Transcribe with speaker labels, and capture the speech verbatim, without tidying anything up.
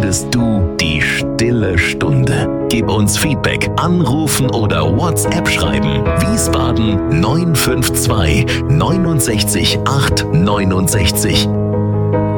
Speaker 1: findest du die stille Stunde. Gib uns Feedback, anrufen oder WhatsApp schreiben. Wiesbaden neun fünf zwei neunundsechzig acht neunundsechzig.